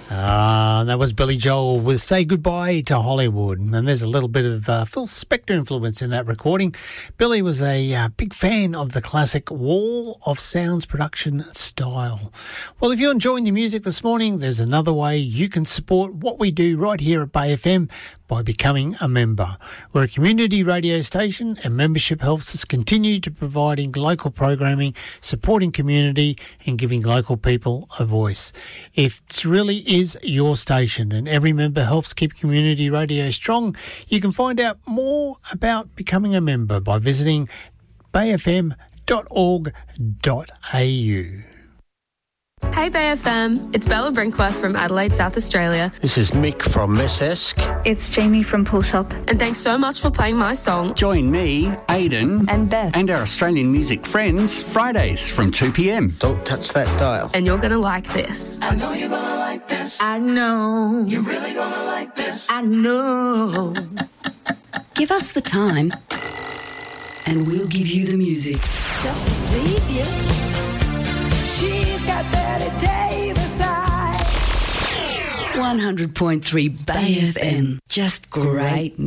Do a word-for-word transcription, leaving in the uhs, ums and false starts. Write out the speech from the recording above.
Uh, that was Billy Joel with Say Goodbye to Hollywood. And there's a little bit of uh, Phil Spector influence in that recording. Billy was a uh, big fan of the classic Wall of Sounds production style. Well, if you're enjoying the music this morning, there's another way you can support what we do right here at Bay F M by becoming a member. We're a community radio station, and membership helps us continue to providing local programming, supporting community and giving local people a voice. If it really is your station and every member helps keep community radio strong, you can find out more about becoming a member by visiting bay f m dot org dot a u. Hey Bay F M, it's Bella Brinkworth from Adelaide, South Australia. This is Mick from Miss Esk. It's Jamie from Pull Shop. And thanks so much for playing my song. Join me, Aidan, And Beth. and our Australian music friends Fridays from two p m. Don't touch that dial. And you're going to like this. I know you're gonna like this. I know. You're really gonna like this. I know. Give us the time and we'll give you the music. Just to please you. She's got Betty Davis eyes. one hundred point three Bay F M. Just great